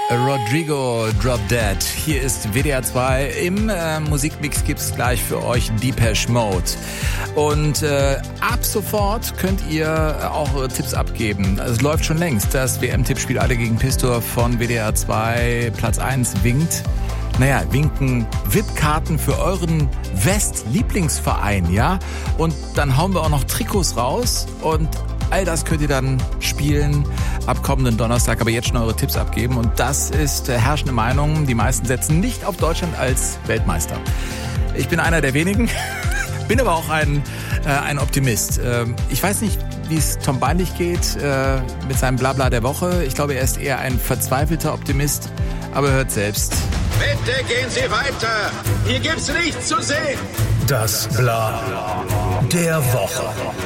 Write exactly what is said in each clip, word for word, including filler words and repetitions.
Rodrigo Drop Dead. Hier ist W D R zwei. Im äh, Musikmix gibt's gleich für euch Depeche Mode. Und äh, ab sofort könnt ihr auch äh, Tipps abgeben. Also es läuft schon längst. Das W M-Tippspiel Alle gegen Pistor von W D R zwei. Platz eins winkt. Naja, winken V I P-Karten für euren West-Lieblingsverein, ja? Und dann hauen wir auch noch Trikots raus und all das könnt ihr dann spielen ab kommenden Donnerstag, aber jetzt schon eure Tipps abgeben. Und das ist äh, herrschende Meinung. Die meisten setzen nicht auf Deutschland als Weltmeister. Ich bin einer der wenigen, bin aber auch ein, äh, ein Optimist. Ähm, ich weiß nicht, wie es Tom Beinlich geht äh, mit seinem Blabla der Woche. Ich glaube, er ist eher ein verzweifelter Optimist, aber hört selbst. Bitte gehen Sie weiter. Hier gibt's nichts zu sehen. Das Bla der Woche.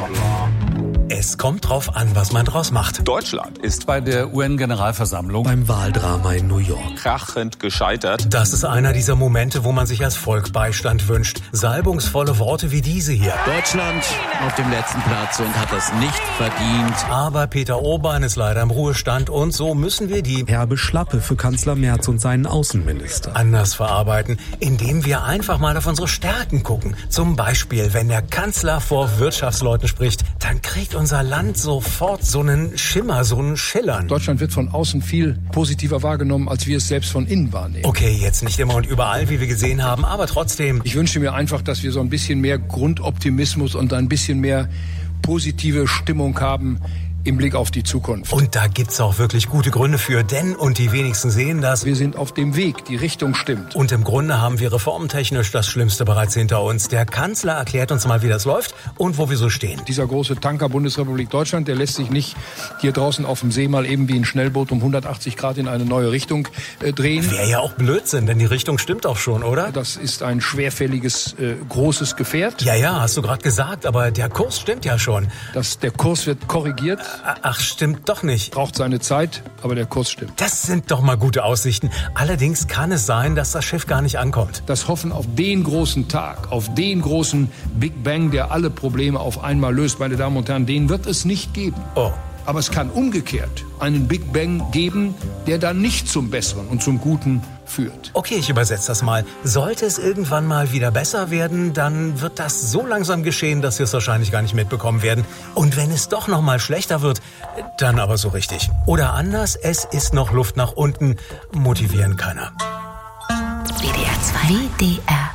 Es kommt drauf an, was man draus macht. Deutschland ist bei der U N-Generalversammlung beim Wahldrama in New York krachend gescheitert. Das ist einer dieser Momente, wo man sich als Volk Beistand wünscht. Salbungsvolle Worte wie diese hier. Deutschland auf dem letzten Platz und hat das nicht verdient. Aber Peter Orban ist leider im Ruhestand und so müssen wir die herbe Schlappe für Kanzler Merz und seinen Außenminister anders verarbeiten, indem wir einfach mal auf unsere Stärken gucken. Zum Beispiel, wenn der Kanzler vor Wirtschaftsleuten spricht, dann kriegt unser Land sofort so einen Schimmer, so einen Schillern. Deutschland wird von außen viel positiver wahrgenommen, als wir es selbst von innen wahrnehmen. Okay, jetzt nicht immer und überall, wie wir gesehen haben, aber trotzdem. Ich wünsche mir einfach, dass wir so ein bisschen mehr Grundoptimismus und ein bisschen mehr positive Stimmung haben im Blick auf die Zukunft. Und da gibt's auch wirklich gute Gründe für, denn, und die wenigsten sehen das, wir sind auf dem Weg, die Richtung stimmt. Und im Grunde haben wir reformtechnisch das Schlimmste bereits hinter uns. Der Kanzler erklärt uns mal, wie das läuft und wo wir so stehen. Dieser große Tanker Bundesrepublik Deutschland, der lässt sich nicht hier draußen auf dem See mal eben wie ein Schnellboot um hundertachtzig Grad in eine neue Richtung äh, drehen. Wäre ja auch Blödsinn, denn die Richtung stimmt auch schon, oder? Das ist ein schwerfälliges, äh, großes Gefährt. Ja, ja, hast du gerade gesagt, aber der Kurs stimmt ja schon. Das, der Kurs wird korrigiert. Ach, stimmt doch nicht. Braucht seine Zeit, aber der Kurs stimmt. Das sind doch mal gute Aussichten. Allerdings kann es sein, dass das Schiff gar nicht ankommt. Das Hoffen auf den großen Tag, auf den großen Big Bang, der alle Probleme auf einmal löst, meine Damen und Herren, den wird es nicht geben. Oh. Aber es kann umgekehrt einen Big Bang geben, der dann nicht zum Besseren und zum Guten führt. Okay, ich übersetze das mal. Sollte es irgendwann mal wieder besser werden, dann wird das so langsam geschehen, dass wir es wahrscheinlich gar nicht mitbekommen werden. Und wenn es doch noch mal schlechter wird, dann aber so richtig. Oder anders, es ist noch Luft nach unten, motivieren keiner. W D R zwei. W D R